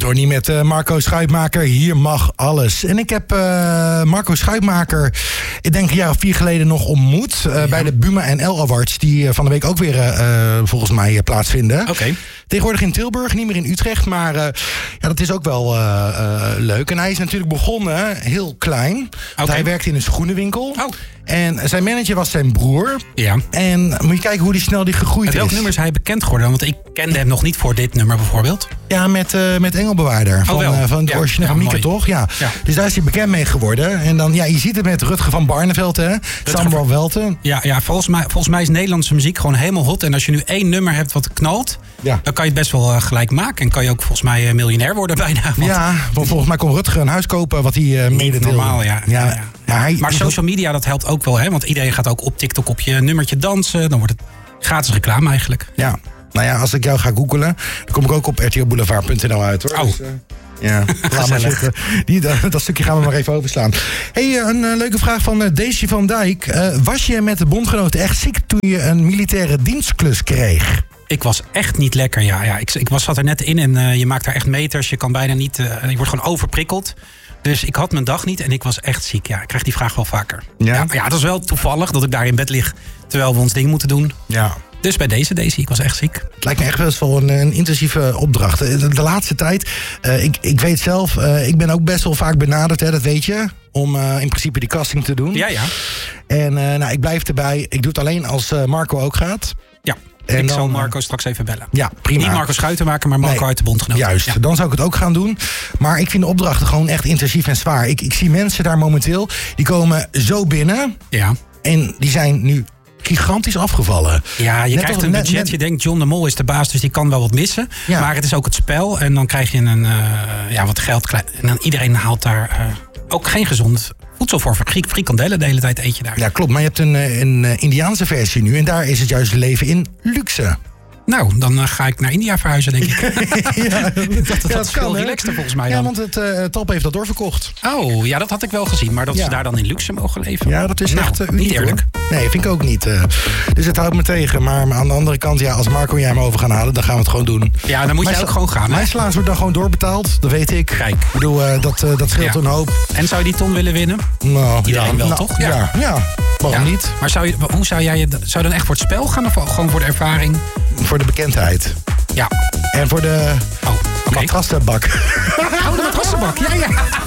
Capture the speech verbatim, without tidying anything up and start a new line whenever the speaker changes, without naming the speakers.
Donnie met uh, Marco Schuitmaker. Hier mag alles. En ik heb uh, Marco Schuitmaker, ik denk een jaar of vier geleden nog ontmoet. Uh, ja. Bij de Buma N L Awards. Die uh, van de week ook weer uh, volgens mij uh, plaatsvinden.
Oké. Okay.
Tegenwoordig in Tilburg, niet meer in Utrecht. Maar uh, ja, dat is ook wel uh, uh, leuk. En hij is natuurlijk begonnen heel klein. Okay. Want hij werkte in een schoenenwinkel.
Oh.
En zijn manager was zijn broer.
Ja.
En moet je kijken hoe die snel die gegroeid
is. Welk nummer is hij bekend geworden? Want ik kende hem nog niet voor dit nummer bijvoorbeeld.
Ja, met, uh, met Engelbewaarder. Van,
oh,
uh, van de
ja.
originele
ja,
Mieke, toch? Ja. ja. Dus daar is hij bekend mee geworden. En dan, ja, je ziet het met Rutger van Barneveld, hè? Samuel Welten.
Ja, ja volgens, mij, volgens mij is Nederlandse muziek gewoon helemaal hot. En als je nu één nummer hebt wat knalt, ja. dan kan je het best wel uh, gelijk maken. En kan je ook volgens mij uh, miljonair worden bijna. Want...
Ja, want volgens mij kon Rutger een huis kopen wat hij uh, mede
normaal, ja. ja, ja.
Maar, hij,
maar social media, dat helpt ook wel, hè? Want iedereen gaat ook op TikTok op je nummertje dansen. Dan wordt het gratis reclame eigenlijk.
Ja, nou ja, als ik jou ga googelen, dan kom ik ook op r t l boulevard punt n l uit, hoor.
Oh.
Dus, uh, ja, laat maar zitten. Die, dat, dat stukje gaan we maar even overslaan. Hey, een uh, leuke vraag van uh, Daisy van Dijk. Uh, was je met de bondgenoten echt ziek toen je een militaire dienstklus kreeg?
Ik was echt niet lekker, ja. ja. Ik, ik was, zat er net in en uh, je maakt daar echt meters. Je kan bijna niet, uh, je wordt gewoon overprikkeld. Dus ik had mijn dag niet en ik was echt ziek. Ja, ik krijg die vraag wel vaker.
Ja?
Ja, ja, het was wel toevallig dat ik daar in bed lig terwijl we ons ding moeten doen.
Ja.
Dus bij deze, Daisy, ik was echt ziek.
Het lijkt me echt wel eens wel een, een intensieve opdracht. De, de laatste tijd, uh, ik, ik weet zelf, uh, ik ben ook best wel vaak benaderd, hè, dat weet je. Om uh, in principe die casting te doen.
Ja, ja.
En uh, nou, ik blijf erbij. Ik doe het alleen als uh, Marco ook gaat.
Ja. En ik dan, zal Marco straks even bellen.
Ja, prima.
Niet Marco Schuitenmaker, maar Marco nee, uit de Bondgenoten.
Juist, ja. Dan zou ik het ook gaan doen. Maar ik vind de opdrachten gewoon echt intensief en zwaar. Ik, ik zie mensen daar momenteel, die komen zo binnen.
Ja.
En die zijn nu gigantisch afgevallen.
Ja, je net krijgt een budget. Net... Je denkt, John de Mol is de baas, dus die kan wel wat missen. Ja. Maar het is ook het spel. En dan krijg je een, uh, ja, wat geld. En dan iedereen haalt daar uh, ook geen gezond voedsel voor. Frikandellen de hele tijd eet je daar.
Ja, klopt. Maar je hebt een, een Indiaanse versie nu. En daar is het juist leven in luxe.
Nou, dan uh, ga ik naar India verhuizen, denk ik.
ja,
dat dat,
ja,
dat is veel kan, relaxter volgens mij dan.
Ja, want het uh, Top heeft dat doorverkocht.
Oh, ja, dat had ik wel gezien. Maar dat
ja.
ze daar dan in luxe mogen leven.
Ja, dat is
nou,
echt uh,
niet eerlijk.
Hoor. Nee, vind ik ook niet. Uh, dus het houdt me tegen. Maar aan de andere kant, ja, als Marco en jij hem over gaan halen, dan gaan we het gewoon doen.
Ja, dan moet je ook gewoon gaan.
Mijn slaans wordt dan gewoon doorbetaald. Dat weet ik.
Kijk.
Ik bedoel, uh, dat, uh, dat scheelt ja. een hoop.
En zou je die ton willen winnen?
Nou,
iedereen
ja,
wel,
nou,
toch?
Ja, ja. ja. waarom ja. niet?
Maar zou je, hoe zou jij, zou je dan echt voor het spel gaan of gewoon voor de ervaring?
Voor de bekendheid.
Ja.
En voor de
oh, okay.
matrassenbak.
Oh, de matrassenbak. Ja, ja.